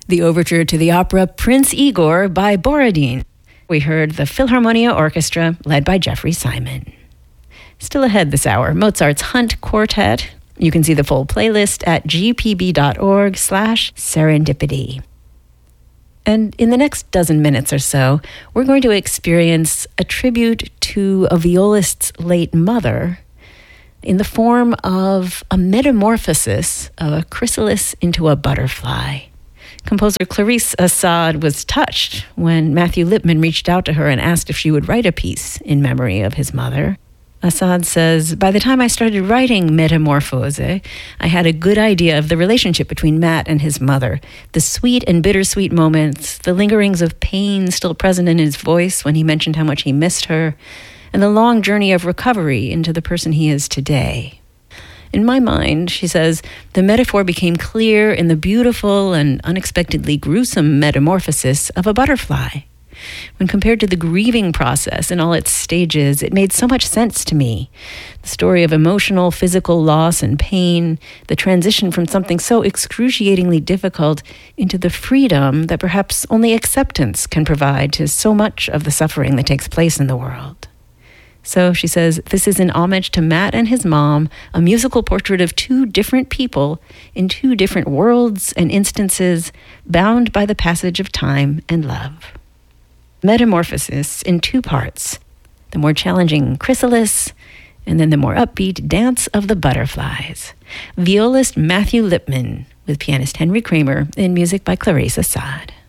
The overture to the opera Prince Igor by Borodin. We heard the Philharmonia Orchestra led by Jeffrey Simon. Still ahead this hour, Mozart's Hunt Quartet. You can see the full playlist at gpb.org/serendipity. And in the next dozen minutes or so, we're going to experience a tribute to a violist's late mother in the form of a metamorphosis of a chrysalis into a butterfly. Composer Clarice Assad was touched when Matthew Lipman reached out to her and asked if she would write a piece in memory of his mother. Assad says, "By the time I started writing Metamorphose, I had a good idea of the relationship between Matt and his mother, the sweet and bittersweet moments, the lingerings of pain still present in his voice when he mentioned how much he missed her, and the long journey of recovery into the person he is today. In my mind," she says, "the metaphor became clear in the beautiful and unexpectedly gruesome metamorphosis of a butterfly. When compared to the grieving process in all its stages, it made so much sense to me. The story of emotional, physical loss and pain, the transition from something so excruciatingly difficult into the freedom that perhaps only acceptance can provide to so much of the suffering that takes place in the world." So she says, this is an homage to Matt and his mom, a musical portrait of two different people in two different worlds and instances, bound by the passage of time and love. Metamorphosis in two parts, the more challenging chrysalis, and then the more upbeat dance of the butterflies. Violist Matthew Lipman with pianist Henry Kramer, and music by Clarice Assad.